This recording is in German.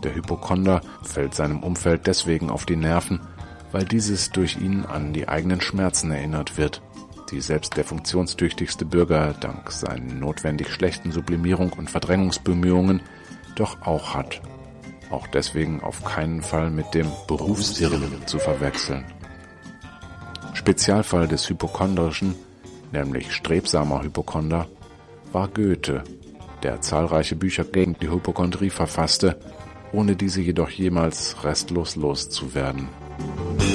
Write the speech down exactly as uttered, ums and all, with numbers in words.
Der Hypochonder fällt seinem Umfeld deswegen auf die Nerven, weil dieses durch ihn an die eigenen Schmerzen erinnert wird, die selbst der funktionstüchtigste Bürger dank seinen notwendig schlechten Sublimierung- und Verdrängungsbemühungen doch auch hat. Auch deswegen auf keinen Fall mit dem Berufsirren zu verwechseln. Spezialfall des Hypochondrischen, nämlich strebsamer Hypochonder, war Goethe, der zahlreiche Bücher gegen die Hypochondrie verfasste, ohne diese jedoch jemals restlos loszuwerden.